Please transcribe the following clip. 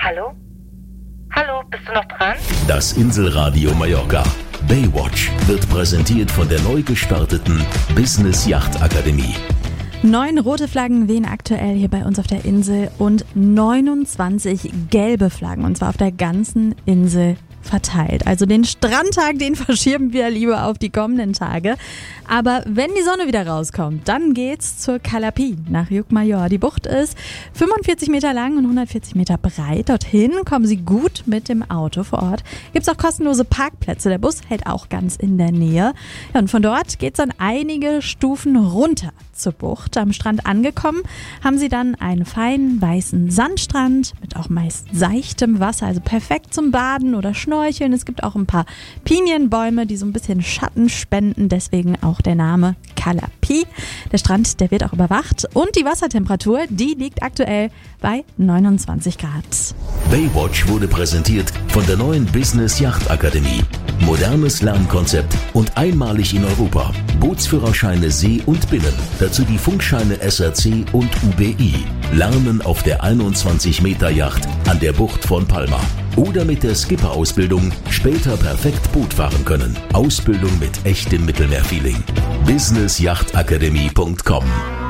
Hallo? Hallo, bist du noch dran? Das Inselradio Mallorca. Baywatch wird präsentiert von der neu gestarteten Business Yacht Akademie. 9 rote Flaggen wehen aktuell hier bei uns auf der Insel und 29 gelbe Flaggen, und zwar auf der ganzen Insel verteilt. Also den Strandtag, den verschieben wir lieber auf die kommenden Tage. Aber wenn die Sonne wieder rauskommt, dann geht's zur Cala Pi nach Llucmajor. Die Bucht ist 45 Meter lang und 140 Meter breit. Dorthin kommen Sie gut mit dem Auto. Vor Ort gibt's auch kostenlose Parkplätze. Der Bus hält auch ganz in der Nähe. Ja, und von dort geht's dann einige Stufen runter zur Bucht. Am Strand angekommen, haben Sie dann einen feinen weißen Sandstrand mit auch meist seichtem Wasser, also perfekt zum Baden oder Schnorcheln. Es gibt auch ein paar Pinienbäume, die so ein bisschen Schatten spenden, deswegen auch der Name Cala Pi. Der Strand, der wird auch überwacht und die Wassertemperatur, die liegt aktuell bei 29 Grad. Baywatch wurde präsentiert von der neuen Business Yacht Akademie. Modernes Lernkonzept und einmalig in Europa. Bootsführerscheine See und Binnen. Dazu die Funkscheine SRC und UBI. Lernen auf der 21 Meter Yacht an der Bucht von Palma. Oder mit der Skipper-Ausbildung später perfekt Boot fahren können. Ausbildung mit echtem Mittelmeerfeeling. businessyachtakademie.com